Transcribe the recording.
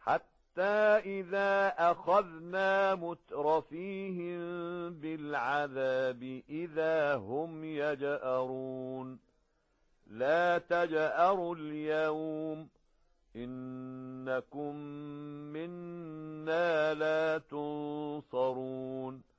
حتى إذا أخذنا مترفيهم بالعذاب إذا هم يجأرون لا تجأروا اليوم إنكم منا لا تنصرون